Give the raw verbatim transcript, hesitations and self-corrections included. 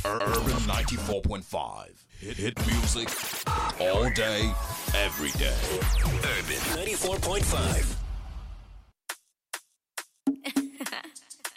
Urban ninety-four point five. Hit, hit music all day, every day. Urban ninety-four point five.